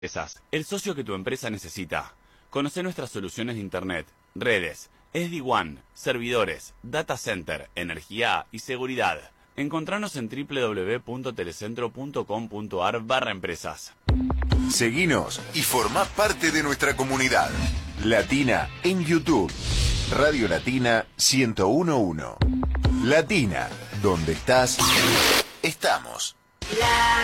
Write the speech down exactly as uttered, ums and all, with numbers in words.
Empresas, el socio que tu empresa necesita. Conoce nuestras soluciones de Internet, redes, S D WAN, servidores, data center, energía y seguridad. Encontranos en w w w punto telecentro punto com punto a r barra empresas. Seguinos y formá parte de nuestra comunidad. Latina en YouTube. Radio Latina ciento uno punto uno. Latina, donde estás, estamos.